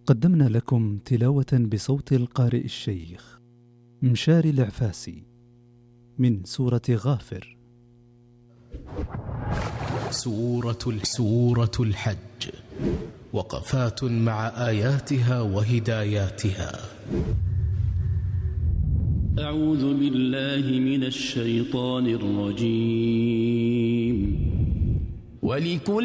قدمنا لكم تلاوة بصوت القارئ الشيخ مشاري العفاسي من سورة غافر. سورة الحج، وقفات مع آياتها وهداياتها. أعوذ بالله من الشيطان الرجيم. ولكل